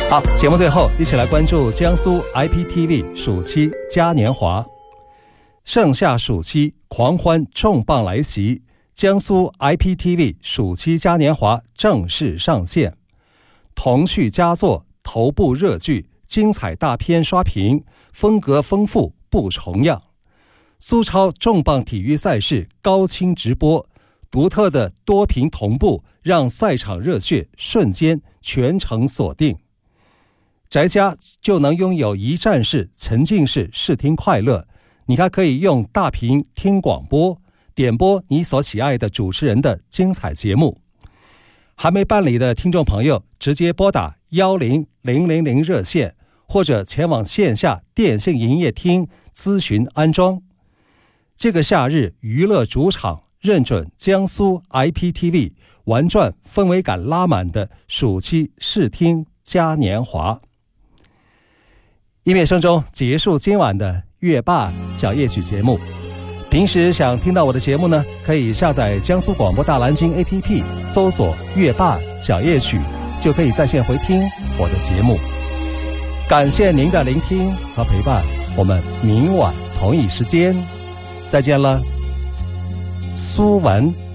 好，节目最后一起来关注江苏 IPTV 暑期嘉年华。盛夏暑期狂欢重磅来袭，江苏 IPTV 暑期嘉年华正式上线，童趣佳作、头部热剧、精彩大片刷屏，风格丰富不重样。苏超重磅体育赛事高清直播，独特的多屏同步让赛场热血瞬间全程锁定。宅家就能拥有一站式沉浸式视听快乐，你还可以用大屏听广播，点播你所喜爱的主持人的精彩节目。还没办理的听众朋友，直接拨打10000热线，或者前往线下电信营业厅咨询安装。这个夏日娱乐主场认准江苏 IPTV， 玩转氛围感拉满的暑期视听嘉年华。音乐声中结束今晚的乐霸小夜曲节目。平时想听到我的节目呢，可以下载江苏广播大蓝鲸 APP， 搜索乐霸小夜曲，就可以在线回听我的节目。感谢您的聆听和陪伴，我们明晚同一时间再见了。苏文。